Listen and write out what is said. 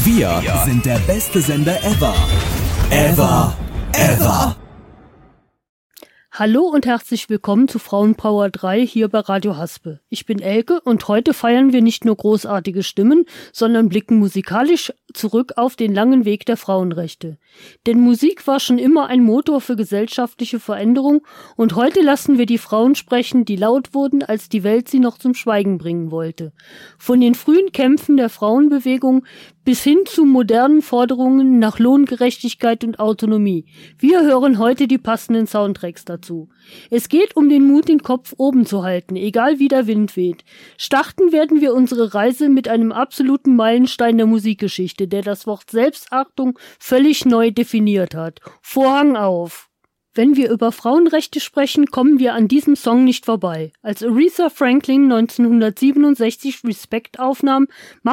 Wir sind der beste Sender ever. Ever. Hallo und herzlich willkommen zu Frauenpower 3 hier bei Radio Haspe. Ich bin Elke und heute feiern wir nicht nur großartige Stimmen, sondern blicken musikalisch zurück auf den langen Weg der Frauenrechte. Denn Musik war schon immer ein Motor für gesellschaftliche Veränderung und heute lassen wir die Frauen sprechen, die laut wurden, als die Welt sie noch zum Schweigen bringen wollte. Von den frühen Kämpfen der Frauenbewegung bis hin zu modernen Forderungen nach Lohngerechtigkeit und Autonomie. Wir hören heute die passenden Soundtracks dazu. Es geht um den Mut, den Kopf oben zu halten, egal wie der Wind weht. Starten werden wir unsere Reise mit einem absoluten Meilenstein der Musikgeschichte, der das Wort Selbstachtung völlig neu definiert hat. Vorhang auf! Wenn wir über Frauenrechte sprechen, kommen wir an diesem Song nicht vorbei. Als Aretha Franklin 1967 Respect aufnahm,